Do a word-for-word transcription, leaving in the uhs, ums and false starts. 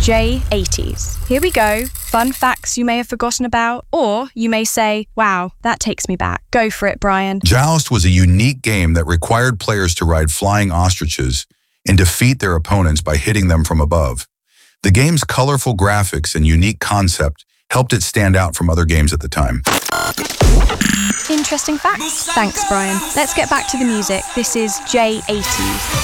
J eighties. Here we go. Fun facts you may have forgotten about, or you may say, wow, that takes me back. Go for it, Brian. Joust was a unique game that required players to ride flying ostriches and defeat their opponents by hitting them from above. The game's colorful graphics and unique concept helped it stand out from other games at the time. Interesting facts. Thanks, Brian. Let's get back to the music. This is J eighties.